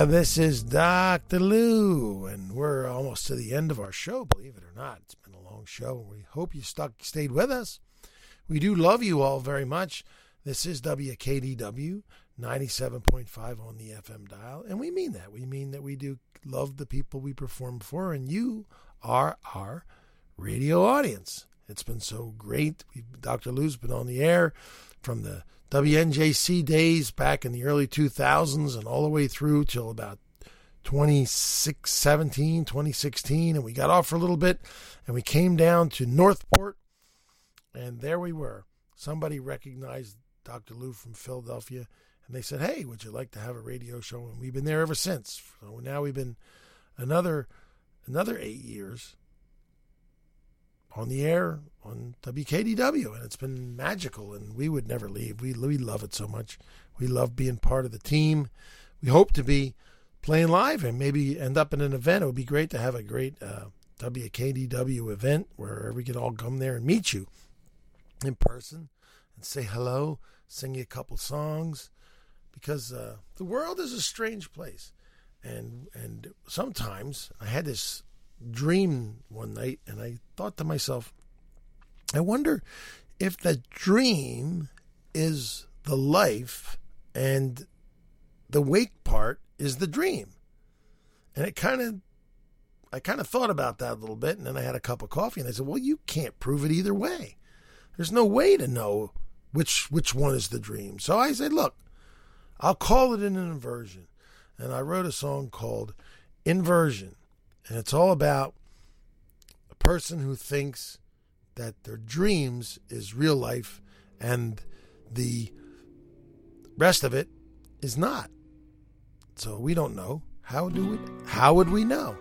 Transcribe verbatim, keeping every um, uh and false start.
This is Doctor Lou, and we're almost to the end of our show, believe it or not. It's been a long show. We hope you stuck, stayed with us. We do love you all very much. This is W K D W ninety-seven point five on the F M dial, and we mean that. We mean that we do love the people we perform for, and you are our radio audience. It's been so great. We've, Doctor Lou's been on the air from the W N J C days back in the early two thousands and all the way through till about twenty seventeen, twenty sixteen. And we got off for a little bit and we came down to Northport, and there we were. Somebody recognized Doctor Lou from Philadelphia, and they said, hey, would you like to have a radio show? And we've been there ever since. So now we've been another another eight years on the air on W K D W, and it's been magical, and we would never leave. We, we love it so much. We love being part of the team. We hope to be playing live and maybe end up in an event. It would be great to have a great uh, W K D W event where we could all come there and meet you in person and say hello, sing you a couple songs, because uh, the world is a strange place. And and sometimes I had this dream one night, and I thought to myself, I wonder if the dream is the life and the wake part is the dream. And it kind of, I kind of thought about that a little bit, and then I had a cup of coffee, and I said, well, you can't prove it either way. There's no way to know which which one is the dream. So I said, look, I'll call it an inversion. And I wrote a song called Inversion. And it's all about a person who thinks that their dreams is real life and the rest of it is not. So we don't know. How do we, how would we know?